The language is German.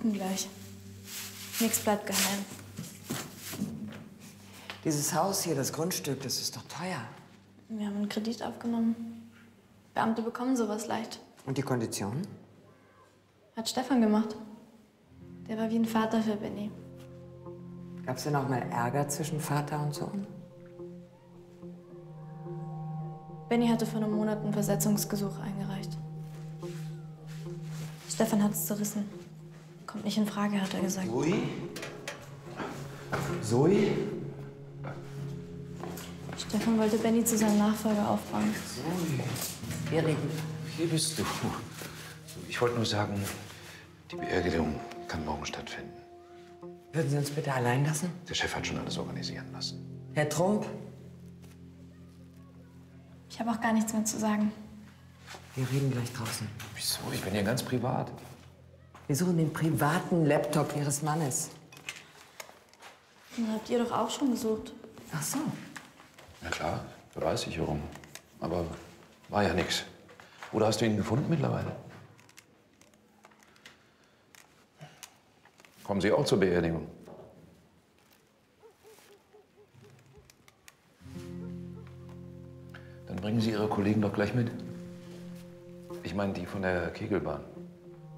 gucken gleich. Nichts bleibt geheim. Dieses Haus hier, das Grundstück, das ist doch teuer. Wir haben einen Kredit aufgenommen. Beamte bekommen sowas leicht. Und die Konditionen? Hat Stefan gemacht. Der war wie ein Vater für Benny. Gab's denn auch mal Ärger zwischen Vater und Sohn? Benny hatte vor einem Monat ein Versetzungsgesuch eingereicht. Stefan hat es zerrissen. Kommt nicht in Frage, hat er gesagt. Zoe? Zoe? Stefan wollte Benny zu seinem Nachfolger aufbauen. Zoe. Erik, hier bist du. Ich wollte nur sagen, die Beerdigung kann morgen stattfinden. Würden Sie uns bitte allein lassen? Der Chef hat schon alles organisieren lassen. Herr Trump? Ich habe auch gar nichts mehr zu sagen. Wir reden gleich draußen. Wieso? Ich bin hier ganz privat. Wir suchen den privaten Laptop Ihres Mannes. Den habt ihr doch auch schon gesucht. Ach so. Na klar, Beweissicherung. Aber war ja nichts. Oder hast du ihn gefunden mittlerweile? Kommen Sie auch zur Beerdigung? Dann bringen Sie Ihre Kollegen doch gleich mit. Ich meine, die von der Kegelbahn.